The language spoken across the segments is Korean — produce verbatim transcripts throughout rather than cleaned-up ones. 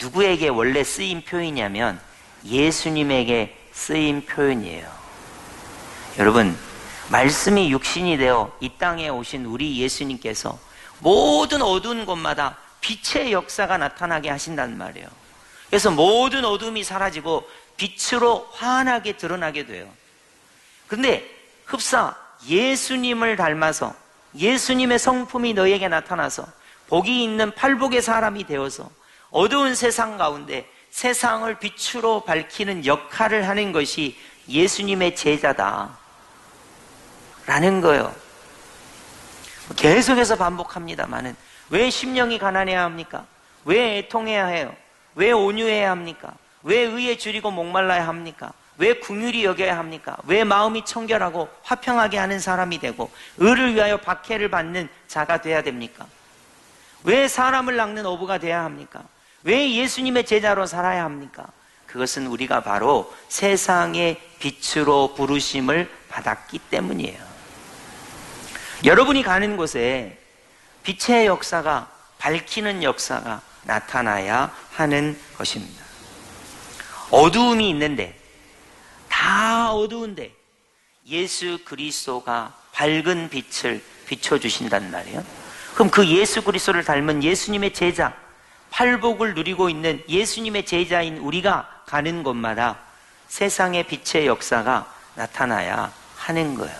누구에게 원래 쓰인 표현이냐면 예수님에게 쓰인 표현이에요. 여러분, 말씀이 육신이 되어 이 땅에 오신 우리 예수님께서 모든 어두운 곳마다 빛의 역사가 나타나게 하신단 말이에요. 그래서 모든 어둠이 사라지고 빛으로 환하게 드러나게 돼요. 근데 흡사 예수님을 닮아서 예수님의 성품이 너에게 나타나서 복이 있는 팔복의 사람이 되어서 어두운 세상 가운데 세상을 빛으로 밝히는 역할을 하는 것이 예수님의 제자다 라는 거예요. 계속해서 반복합니다마는 왜 심령이 가난해야 합니까? 왜 애통해야 해요? 왜 온유해야 합니까? 왜 의에 줄이고 목말라야 합니까? 왜 긍휼히 여겨야 합니까? 왜 마음이 청결하고 화평하게 하는 사람이 되고 의를 위하여 박해를 받는 자가 돼야 됩니까? 왜 사람을 낚는 어부가 돼야 합니까? 왜 예수님의 제자로 살아야 합니까? 그것은 우리가 바로 세상의 빛으로 부르심을 받았기 때문이에요. 여러분이 가는 곳에 빛의 역사가, 밝히는 역사가 나타나야 하는 것입니다. 어두움이 있는데, 다 어두운데 예수 그리스도가 밝은 빛을 비춰주신단 말이에요. 그럼 그 예수 그리스도를 닮은 예수님의 제자, 팔복을 누리고 있는 예수님의 제자인 우리가 가는 곳마다 세상의 빛의 역사가 나타나야 하는 거예요.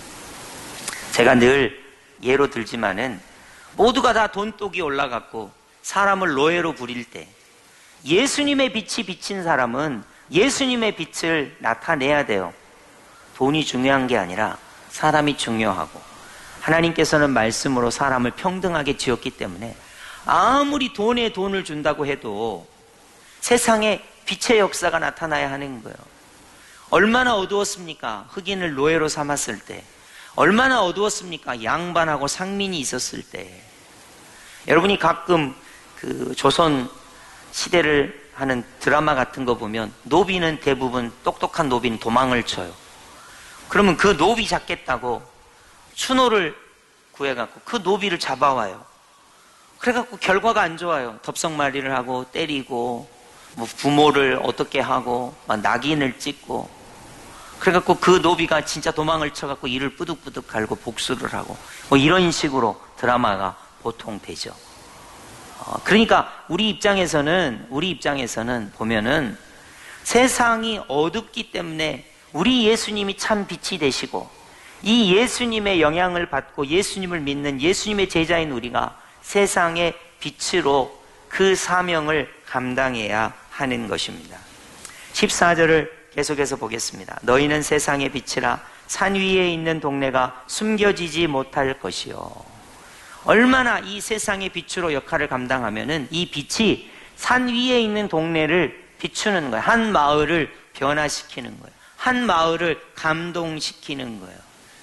제가 늘 예로 들지만은 모두가 다 돈독이 올라갔고 사람을 노예로 부릴 때 예수님의 빛이 비친 사람은 예수님의 빛을 나타내야 돼요. 돈이 중요한 게 아니라 사람이 중요하고, 하나님께서는 말씀으로 사람을 평등하게 지었기 때문에 아무리 돈에 돈을 준다고 해도 세상에 빛의 역사가 나타나야 하는 거예요. 얼마나 어두웠습니까? 흑인을 노예로 삼았을 때. 얼마나 어두웠습니까? 양반하고 상민이 있었을 때. 여러분이 가끔 그 조선 시대를 하는 드라마 같은 거 보면 노비는 대부분 똑똑한 노비는 도망을 쳐요. 그러면 그 노비 잡겠다고 추노를 구해갖고 그 노비를 잡아와요. 그래갖고 결과가 안 좋아요. 덥석말이를 하고 때리고 뭐 부모를 어떻게 하고 막 낙인을 찍고, 그래갖고 그 노비가 진짜 도망을 쳐갖고 이를 뿌득뿌득 갈고 복수를 하고 뭐 이런 식으로 드라마가 보통 되죠. 어, 그러니까 우리 입장에서는 우리 입장에서는 보면은 세상이 어둡기 때문에 우리 예수님이 참 빛이 되시고 이 예수님의 영향을 받고 예수님을 믿는 예수님의 제자인 우리가 세상의 빛으로 그 사명을 감당해야 하는 것입니다. 십사 절을 계속해서 보겠습니다. 너희는 세상의 빛이라 산 위에 있는 동네가 숨겨지지 못할 것이요. 얼마나 이 세상의 빛으로 역할을 감당하면은 이 빛이 산 위에 있는 동네를 비추는 거예요. 한 마을을 변화시키는 거예요. 한 마을을 감동시키는 거예요.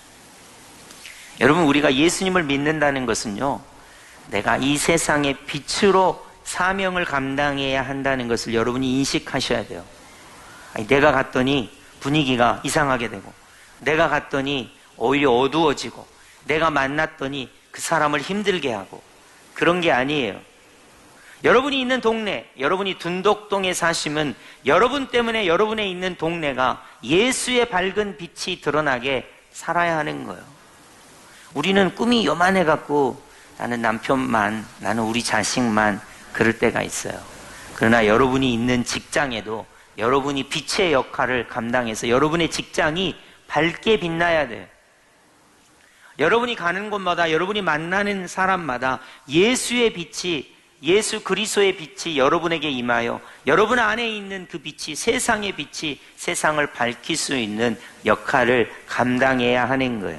여러분, 우리가 예수님을 믿는다는 것은요, 내가 이 세상의 빛으로 사명을 감당해야 한다는 것을 여러분이 인식하셔야 돼요. 아니, 내가 갔더니 분위기가 이상하게 되고, 내가 갔더니 오히려 어두워지고, 내가 만났더니 그 사람을 힘들게 하고, 그런 게 아니에요. 여러분이 있는 동네, 여러분이 둔덕동에 사시면 여러분 때문에 여러분의 있는 동네가 예수의 밝은 빛이 드러나게 살아야 하는 거예요. 우리는 꿈이 요만해갖고 나는 남편만, 나는 우리 자식만 그럴 때가 있어요. 그러나 여러분이 있는 직장에도 여러분이 빛의 역할을 감당해서 여러분의 직장이 밝게 빛나야 돼요. 여러분이 가는 곳마다, 여러분이 만나는 사람마다 예수의 빛이, 예수 그리스도의 빛이 여러분에게 임하여 여러분 안에 있는 그 빛이, 세상의 빛이 세상을 밝힐 수 있는 역할을 감당해야 하는 거예요.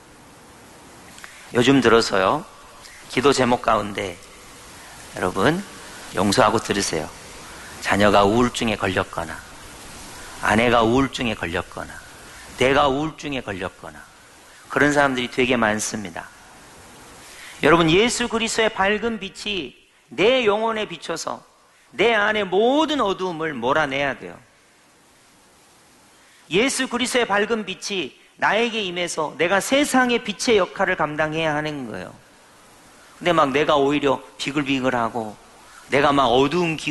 요즘 들어서요, 기도 제목 가운데 여러분 용서하고 들으세요. 자녀가 우울증에 걸렸거나, 아내가 우울증에 걸렸거나, 내가 우울증에 걸렸거나, 그런 사람들이 되게 많습니다. 여러분, 예수 그리스도의 밝은 빛이 내 영혼에 비춰서 내 안에 모든 어두움을 몰아내야 돼요. 예수 그리스도의 밝은 빛이 나에게 임해서 내가 세상의 빛의 역할을 감당해야 하는 거예요. 근데 막 내가 오히려 비글비글하고 내가 막 어두운 기